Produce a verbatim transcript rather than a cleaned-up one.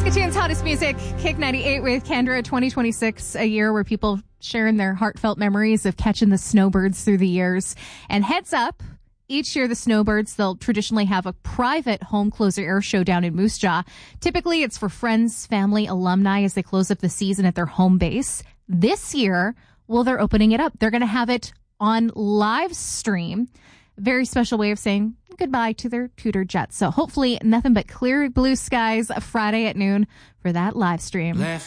Saskatoon's hottest music, Kick ninety-eight with Kendra. twenty twenty-six, a year where people sharing their heartfelt memories of catching the snowbirds through the years. And heads up, each year the snowbirds, they'll traditionally have a private home closer air show down in Moose Jaw. Typically, it's for friends, family, alumni as they close up the season at their home base. This year, well, they're opening it up. They're going to have it on live stream. Very special way of saying goodbye to their Tudor Jets. So hopefully nothing but clear blue skies Friday at noon for that live stream.